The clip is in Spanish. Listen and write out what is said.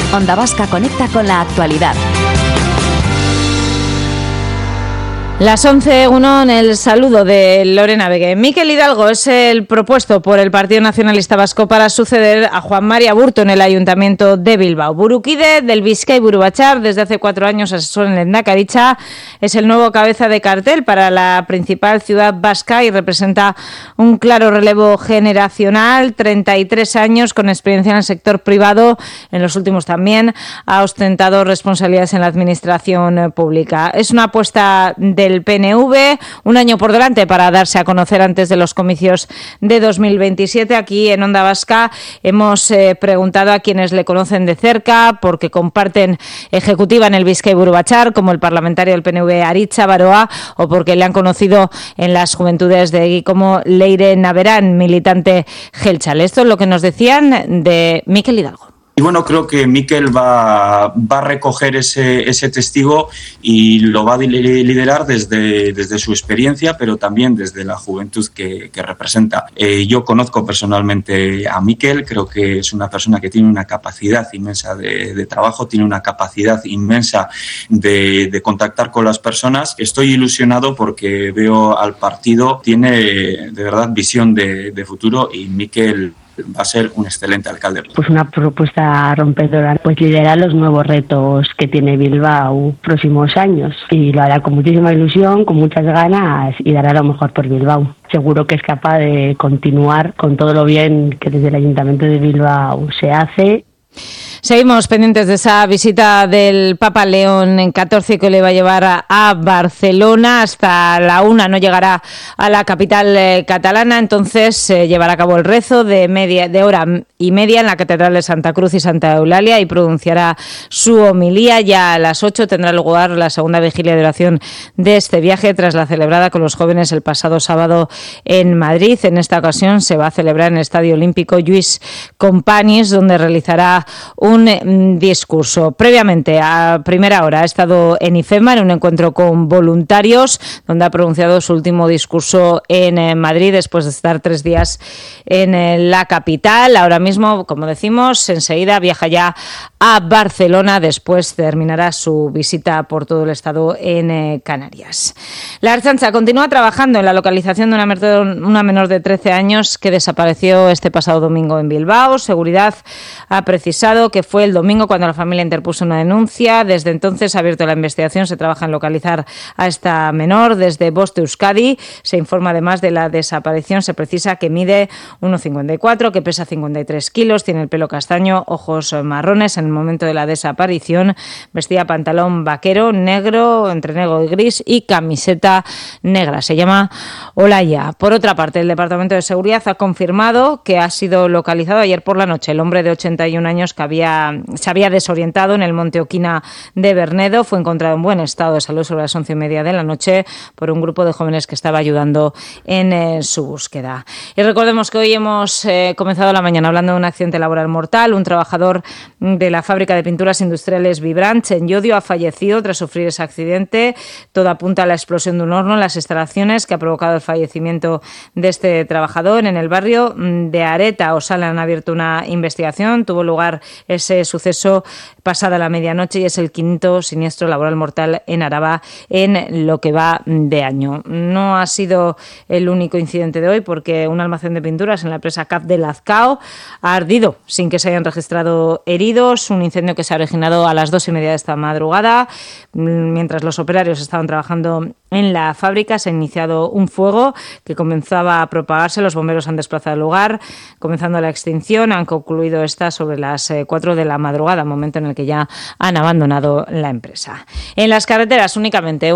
Onda Vasca conecta con la actualidad. Las 11:01 en el saludo de Lorena Begue. Mikel Hidalgo es el propuesto por el Partido Nacionalista Vasco para suceder a Juan Mari Aburto en el Ayuntamiento de Bilbao. Burukide del Bizkai Buru Batzar, desde hace 4 años asesor en Lehendakaritza, es el nuevo cabeza de cartel para la principal ciudad vasca y representa un claro relevo generacional. 33 años con experiencia en el sector privado, en los últimos también ha ostentado responsabilidades en la administración pública. Es una apuesta del PNV, un año por delante para darse a conocer antes de los comicios de 2027. Aquí en Onda Vasca hemos preguntado a quienes le conocen de cerca, porque comparten ejecutiva en el Bizkai Buru Batzar, como el parlamentario del PNV Aritza Baroa, o porque le han conocido en las juventudes de Egui como Leire Naverán, militante geltzale. Esto es lo que nos decían de Mikel Hidalgo. Y bueno, creo que Mikel va a recoger ese testigo y lo va a liderar desde su experiencia, pero también desde la juventud que representa. Yo conozco personalmente a Mikel, creo que es una persona que tiene una capacidad inmensa de trabajo, tiene una capacidad inmensa de contactar con las personas. Estoy ilusionado porque veo al partido, tiene de verdad visión de futuro, y Mikel va a ser un excelente alcalde. Pues una propuesta rompedora, pues liderar los nuevos retos que tiene Bilbao próximos años, y lo hará con muchísima ilusión, con muchas ganas, y dará lo mejor por Bilbao. Seguro que es capaz de continuar con todo lo bien que desde el Ayuntamiento de Bilbao se hace. Seguimos pendientes de esa visita del Papa León XIV que le va a llevar a Barcelona. Hasta la 1 no llegará a la capital catalana, entonces llevará a cabo el rezo de 1:30 en la Catedral de Santa Cruz y Santa Eulalia y pronunciará su homilía. Ya a las 8 tendrá lugar la segunda vigilia de oración de este viaje, tras la celebrada con los jóvenes el pasado sábado en Madrid. En esta ocasión se va a celebrar en el Estadio Olímpico Lluís Companys, donde realizará un discurso. Previamente, a primera hora, ha estado en IFEMA en un encuentro con voluntarios, donde ha pronunciado su último discurso en Madrid, después de estar 3 días en la capital. Ahora mismo, como decimos, enseguida viaja ya a Barcelona, después terminará su visita por todo el estado en Canarias. La Ertzaintza continúa trabajando en la localización de una menor de 13 años que desapareció este pasado domingo en Bilbao. Seguridad ha precisado que fue el domingo cuando la familia interpuso una denuncia. Desde entonces ha abierto la investigación, se trabaja en localizar a esta menor. Desde Voz de Euskadi se informa además de la desaparición. Se precisa que mide 1,54, que pesa 53 kilos, tiene el pelo castaño, ojos marrones. En el momento de la desaparición vestía pantalón vaquero negro, entre negro y gris, y camiseta negra. Se llama Olaya. Por otra parte, el Departamento de Seguridad ha confirmado que ha sido localizado ayer por la noche el hombre de 81 años que se había desorientado en el Monte Oquina de Bernedo. Fue encontrado en buen estado de salud sobre las 11:30 de la noche por un grupo de jóvenes que estaba ayudando en su búsqueda. Y recordemos que hoy hemos comenzado la mañana hablando de un accidente laboral mortal. Un trabajador de la fábrica de pinturas industriales Vibrant en Llodio ha fallecido tras sufrir ese accidente. Todo apunta a la explosión de un horno en las instalaciones que ha provocado el fallecimiento de este trabajador. En el barrio de Areta Osala han abierto una investigación. Tuvo lugar ese suceso pasada la medianoche y es el 5º siniestro laboral mortal en Araba en lo que va de año. No ha sido el único incidente de hoy, porque un almacén de pinturas en la empresa CAP de Lazcao ha ardido sin que se hayan registrado heridos. Un incendio que se ha originado a las 2:30 de esta madrugada. Mientras los operarios estaban trabajando en la fábrica, se ha iniciado un fuego que comenzaba a propagarse. Los bomberos han desplazado el lugar, comenzando la extinción. Han concluido esta sobre las 4 de la madrugada, momento en el que ya han abandonado la empresa. En las carreteras únicamente